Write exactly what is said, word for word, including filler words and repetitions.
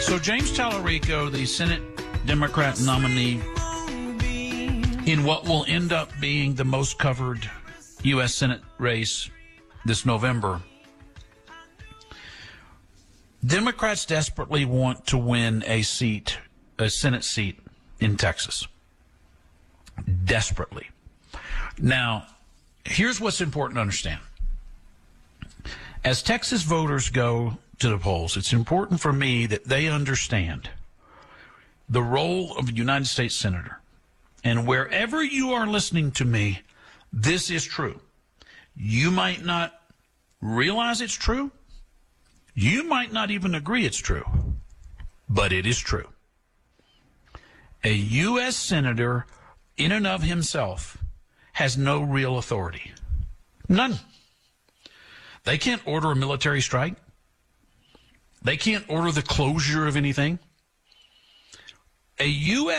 So James Tallarico, the Senate Democrat nominee in what will end up being the most covered U S Senate race this November, Democrats desperately want to win a seat, a Senate seat in Texas. Desperately. Now, here's what's important to understand. As Texas voters go to the polls, it's important for me that they understand the role of a United States Senator. And wherever you are listening to me, this is true. You might not realize it's true. You might not even agree it's true. But it is true. A U S Senator, in and of himself, has no real authority. None. They can't order a military strike. They can't order the closure of anything. A U S